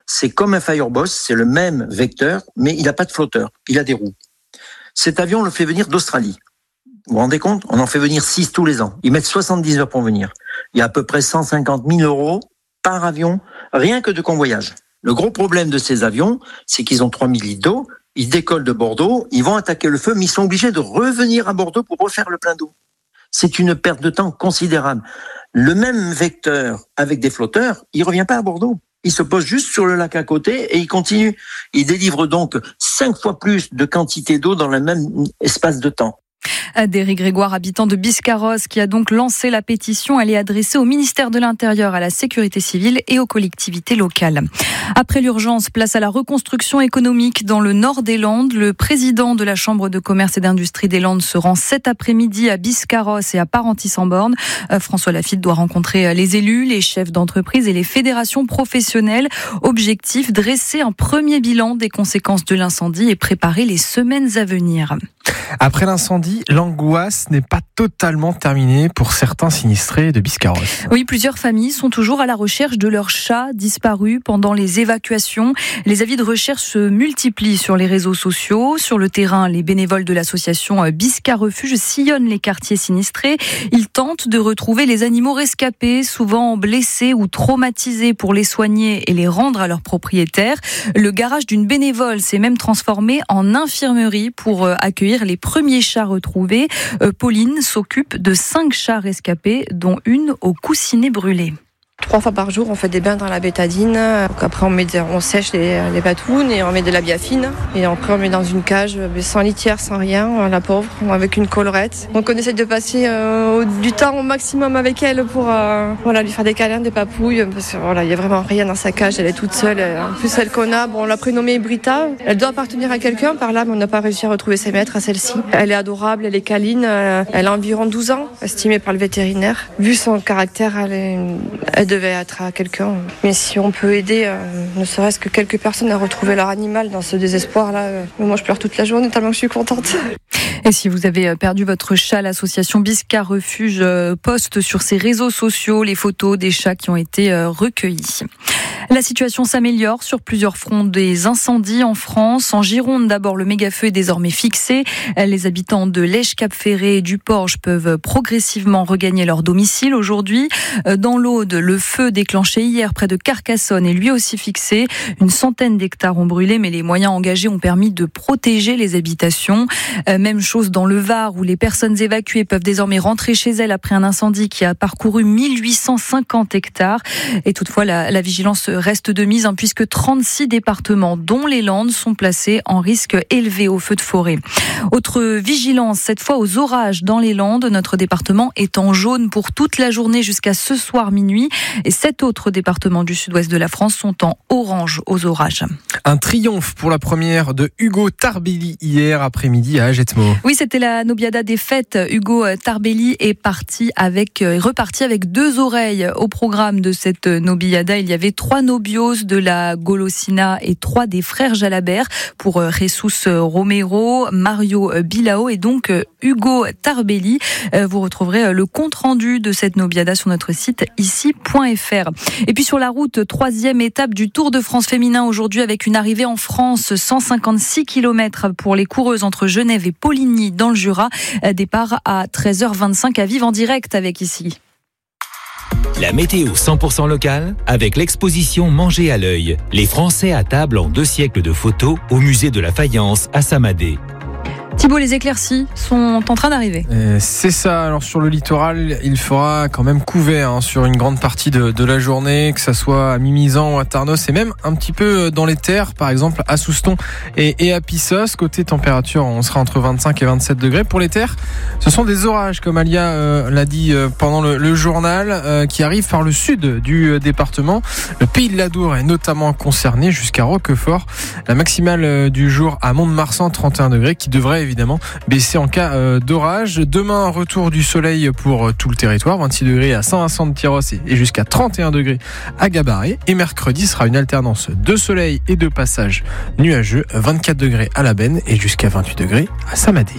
c'est comme un Fireboss, c'est le même vecteur, mais il n'a pas de flotteur, il a des roues. Cet avion, on le fait venir d'Australie. Vous vous rendez compte ? On en fait venir 6 tous les ans. Ils mettent 70 heures pour venir. Il y a à peu près 150 000 € par avion, rien que de convoyage. Le gros problème de ces avions, c'est qu'ils ont 3000 litres d'eau, ils décollent de Bordeaux, ils vont attaquer le feu, mais ils sont obligés de revenir à Bordeaux pour refaire le plein d'eau. C'est une perte de temps considérable. Le même vecteur avec des flotteurs, il revient pas à Bordeaux. Il se pose juste sur le lac à côté et il continue. Il délivre donc 5 fois plus de quantité d'eau dans le même espace de temps. Adéry Grégoire, habitant de Biscarrosse, qui a donc lancé la pétition. Elle est adressée au ministère de l'Intérieur, à la Sécurité civile et aux collectivités locales. Après l'urgence, place à la reconstruction économique dans le nord des Landes. Le président de la Chambre de commerce et d'industrie des Landes se rend cet après-midi à Biscarrosse et à Parentis-en-Born. François Laffitte doit rencontrer les élus, les chefs d'entreprise et les fédérations professionnelles. Objectif, dresser un premier bilan des conséquences de l'incendie et préparer les semaines à venir. Après l'incendie, l'angoisse n'est pas totalement terminée pour certains sinistrés de Biscarrosse. Oui, plusieurs familles sont toujours à la recherche de leur chat disparu pendant les évacuations. Les avis de recherche se multiplient sur les réseaux sociaux. Sur le terrain, les bénévoles de l'association Biscar Refuge sillonnent les quartiers sinistrés. Ils tentent de retrouver les animaux rescapés, souvent blessés ou traumatisés, pour les soigner et les rendre à leurs propriétaires. Le garage d'une bénévole s'est même transformé en infirmerie pour accueillir les premiers chats retrouvés. Pauline s'occupe de 5 chats rescapés, dont une au coussinet brûlé. 3 fois par jour, on fait des bains dans la bétadine. Après, on sèche les patounes et on met de la biafine. Et après, on met dans une cage sans litière, sans rien, la pauvre, avec une collerette. Donc, on essaie de passer du temps au maximum avec elle pour lui faire des câlins, des papouilles. Parce que il y a vraiment rien dans sa cage. Elle est toute seule. En plus, celle qu'on a, on l'a prénommée Brita. Elle doit appartenir à quelqu'un par là, mais on n'a pas réussi à retrouver ses maîtres à celle-ci. Elle est adorable, elle est câline. Elle a environ 12 ans, estimée par le vétérinaire. Vu son caractère, elle devait être à quelqu'un. Mais si on peut aider, ne serait-ce que quelques personnes à retrouver leur animal dans ce désespoir-là, moi je pleure toute la journée tellement que je suis contente. Et si vous avez perdu votre chat, l'association Biscar Refuge poste sur ses réseaux sociaux les photos des chats qui ont été recueillis. La situation s'améliore sur plusieurs fronts des incendies en France. En Gironde, d'abord, le méga-feu est désormais fixé. Les habitants de Lège-Cap-Ferré et du Porge peuvent progressivement regagner leur domicile aujourd'hui. Dans l'Aude, le feu déclenché hier près de Carcassonne est lui aussi fixé. Une centaine d'hectares ont brûlé, mais les moyens engagés ont permis de protéger les habitations. Même chose dans le Var, où les personnes évacuées peuvent désormais rentrer chez elles après un incendie qui a parcouru 1850 hectares. Et toutefois, la vigilance reste de mise, puisque 36 départements, dont les Landes, sont placés en risque élevé au feu de forêt. Autre vigilance, cette fois aux orages dans les Landes. Notre département est en jaune pour toute la journée jusqu'à ce soir minuit. Et 7 autres départements du sud-ouest de la France sont en orange aux orages. Un triomphe pour la première de Hugo Tarbelli hier après-midi à Agetmo. Oui, c'était la Nobiada des fêtes. Hugo Tarbelli est reparti avec 2 oreilles au programme de cette Nobiada. Il y avait 3 nobios de la Golosina et 3 des frères Jalabert pour Jesus Romero, Mario Bilao et donc Hugo Tarbelli. Vous retrouverez le compte-rendu de cette Nobiada sur notre site ici.fr. Et puis sur la route, 3e étape du Tour de France féminin aujourd'hui, avec une arrivée en France, 156 km pour les coureuses entre Genève et Poligny dans le Jura. Départ à 13h25 à vivre en direct avec ici. La météo 100% locale avec l'exposition Manger à l'œil. Les Français à table en 2 siècles de photos au musée de la Faïence à Samadé. Thibaut, les éclaircies sont en train d'arriver. C'est ça. Alors sur le littoral, il fera quand même couvert sur une grande partie de la journée, que ça soit à Mimizan ou à Tarnos, et même un petit peu dans les terres, par exemple à Souston et à Pissos. Côté température, on sera entre 25 et 27 degrés. Pour les terres, ce sont des orages, comme Alia l'a dit pendant le journal, qui arrivent par le sud du département. Le pays de l'Adour est notamment concerné jusqu'à Roquefort. La maximale du jour à Mont-de-Marsan, 31 degrés, qui devrait évidemment baisser en cas d'orage. Demain, retour du soleil pour tout le territoire, 26 degrés à Saint-Vincent-de-Tyrosse et jusqu'à 31 degrés à Gabarret. Et mercredi sera une alternance de soleil et de passage nuageux, 24 degrés à La Benne et jusqu'à 28 degrés à Samadé.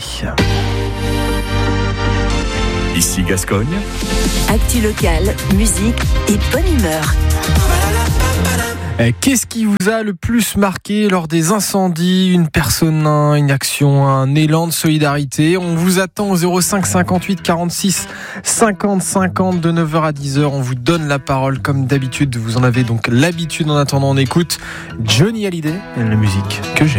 Ici Gascogne. Actu locale, musique et bonne humeur. Qu'est-ce qui vous a le plus marqué lors des incendies? Une personne, une action, un élan de solidarité? On vous attend au 05 58 46 50 50 de 9h à 10h. On vous donne la parole comme d'habitude. Vous en avez donc l'habitude. En attendant, on écoute Johnny Hallyday et la musique que j'aime.